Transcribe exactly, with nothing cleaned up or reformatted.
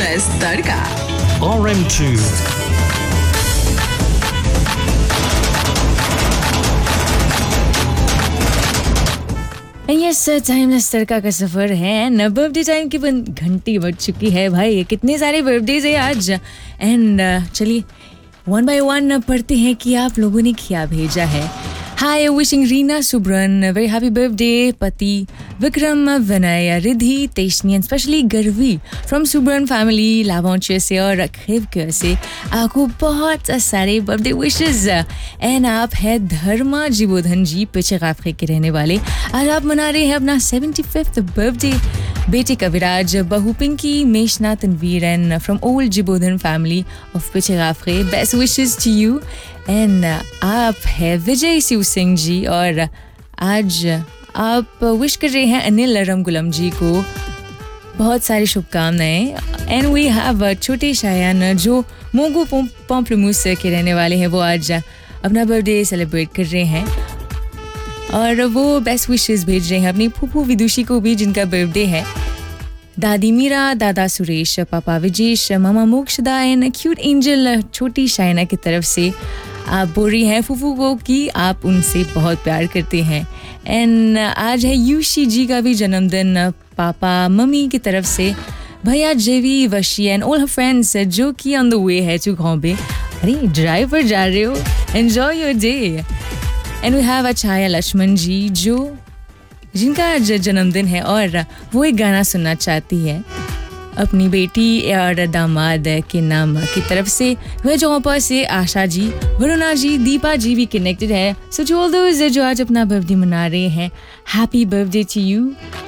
Tameless Tadka. R M two. Yes timeless तड़का का सफर है न बर्थडे टाइम की घंटी बज चुकी है भाई कितने सारे बर्थडेज है आज एंड चलिए वन बाय वन पढ़ते हैं कि आप लोगों ने क्या भेजा है हाय wishing Reena सुब्रन very happy birthday पति विक्रम विनय Ridhi तेशनी and specially गर्वी from सुब्रन family लावोंचे से और खिवके से आपको बहुत सारे बर्थडे विशेस एंड आप है धर्मा जीवोधन जी पीछे काफे के रहने वाले आज आप मना रहे हैं अपना सेवेंटी फिफ्थ बर्थडे बेटे कविराज बहू Pinky मेशना Tanveer and from old जिबोधन family of पिछे cafe best wishes to you and आप है विजय शिव सिंह जी और आज आप विश कर रहे हैं अनिल रमगुलम जी को बहुत सारी शुभकामनाएं एंड वी हैव छोटे शायान जो मोंगो पॉम्पलमूस के रहने वाले हैं वो आज अपना बर्थडे सेलिब्रेट कर रहे हैं और वो बेस्ट विशेस भेज रहे हैं अपनी फूफू विदुषी को भी जिनका बर्थडे है दादी मीरा दादा सुरेश पापा विजेश मामा मोक्षदा एंड क्यूट एंजल छोटी शायना की तरफ से आप बोल रही हैं फूफू को कि आप उनसे बहुत प्यार करते हैं एंड आज है यूशी जी का भी जन्मदिन पापा मम्मी की तरफ से भैया जेवी वशी एंड ऑल हर फ्रेंड्स जो कि ऑन द वे है चुखौबे अरे ड्राइव पर जा रहे हो enjoy your day and we have अछाया Lakshman जी जो जिनका आज जन्मदिन है और वो एक गाना सुनना चाहती है अपनी बेटी और दामाद के नाम की तरफ से वह जहाँ पर से आशा जी वरुणा जी दीपा जी भी कनेक्टेड है सो जो ऑल दोज जो आज अपना बर्थडे मना रहे हैं हैप्पी बर्थडे टू यू